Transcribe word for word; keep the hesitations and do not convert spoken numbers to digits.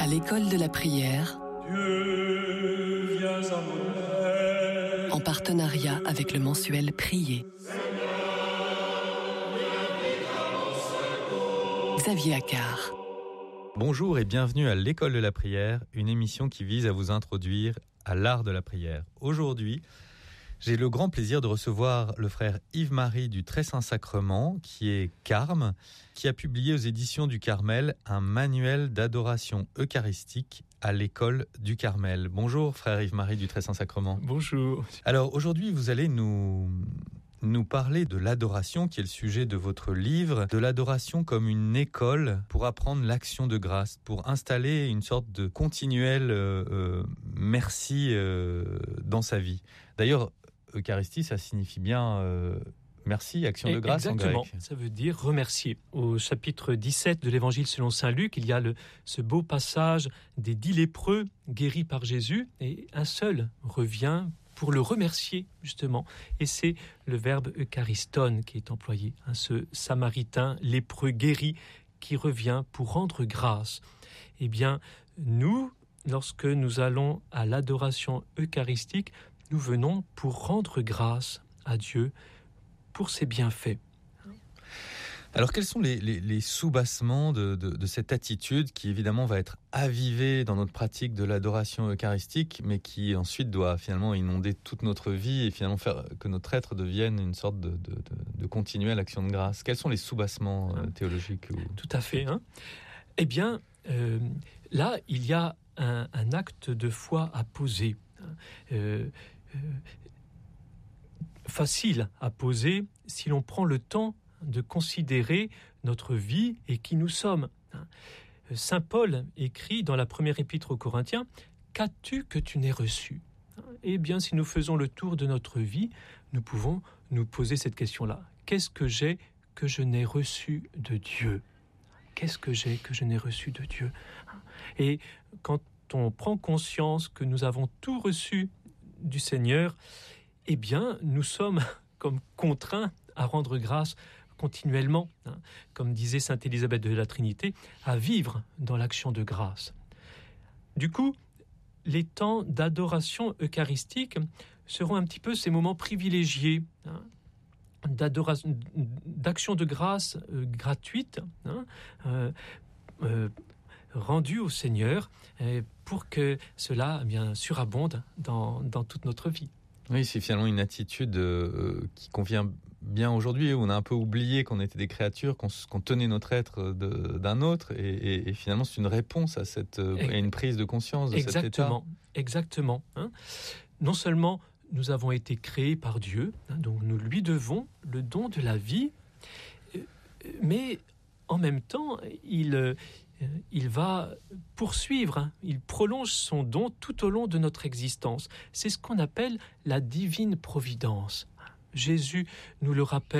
À l'école de la prière, Dieu, viens à mon aide. En partenariat avec le mensuel Prier. Xavier Accard. Bonjour et bienvenue à l'école de la prière, une émission qui vise à vous introduire à l'art de la prière. Aujourd'hui, j'ai le grand plaisir de recevoir le frère Yves-Marie du Très Saint-Sacrement, qui est carme, qui a publié aux éditions du Carmel un manuel d'adoration eucharistique à l'école du Carmel. Bonjour frère Yves-Marie du Très Saint-Sacrement. Bonjour. Alors aujourd'hui, vous allez nous... nous parler de l'adoration, qui est le sujet de votre livre, de l'adoration comme une école pour apprendre l'action de grâce, pour installer une sorte de continuel euh, euh, merci euh, dans sa vie. D'ailleurs, Eucharistie, ça signifie bien euh, merci, action de grâce. Exactement, en grec. Ça veut dire remercier. Au chapitre dix-sept de l'Évangile selon saint Luc, il y a le, ce beau passage des dix lépreux guéris par Jésus, et un seul revient pour le remercier, justement. Et c'est le verbe euchariston qui est employé, hein, ce samaritain lépreux guéri qui revient pour rendre grâce. Eh bien, nous, lorsque nous allons à l'adoration eucharistique, nous venons pour rendre grâce à Dieu pour ses bienfaits. Alors, quels sont les, les, les soubassements de, de, de cette attitude qui, évidemment, va être avivée dans notre pratique de l'adoration eucharistique, mais qui ensuite doit finalement inonder toute notre vie et finalement faire que notre être devienne une sorte de, de, de, de continuelle action de grâce. Quels sont les soubassements euh, théologiques ou... Tout à fait. Hein. Eh bien, euh, là, il y a un, un acte de foi à poser. Euh, euh, facile à poser si l'on prend le temps de considérer notre vie et qui nous sommes. Saint Paul écrit dans la première épître aux Corinthiens « Qu'as-tu que tu n'aies reçu ?» Eh bien, si nous faisons le tour de notre vie, nous pouvons nous poser cette question-là. Qu'est-ce que j'ai que je n'ai reçu de Dieu ? Qu'est-ce que j'ai que je n'ai reçu de Dieu ? Et quand on prend conscience que nous avons tout reçu du Seigneur, eh bien, nous sommes comme contraints à rendre grâce continuellement, hein, comme disait sainte Élisabeth de la Trinité, à vivre dans l'action de grâce. Du coup, les temps d'adoration eucharistique seront un petit peu ces moments privilégiés, hein, d'adoration, d'action de grâce euh, gratuite, hein, euh, euh, rendue au Seigneur, euh, pour que cela eh bien, surabonde dans, dans toute notre vie. Oui, c'est finalement une attitude euh, qui convient bien aujourd'hui, où on a un peu oublié qu'on était des créatures, qu'on, qu'on tenait notre être de, d'un autre, et, et, et finalement c'est une réponse à cette, euh, et une prise de conscience de exactement, cet état. Exactement. Hein. Non seulement nous avons été créés par Dieu, hein, donc nous lui devons le don de la vie, mais en même temps, il... il va poursuivre, hein, il prolonge son don tout au long de notre existence. C'est ce qu'on appelle la divine providence. Jésus nous le rappelle